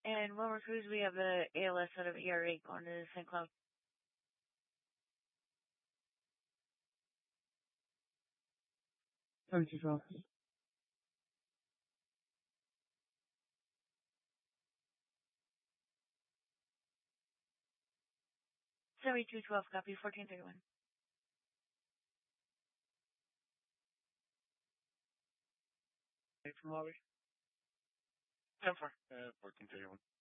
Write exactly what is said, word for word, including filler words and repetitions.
And Wilmer Cruz, we have a A L S out of E R eight going to Saint Cloud. seventy-two twelve. seventy-two twelve, copy, fourteen thirty-one. Hey, from Lobby. ten four. Uh, fourteen thirty-one.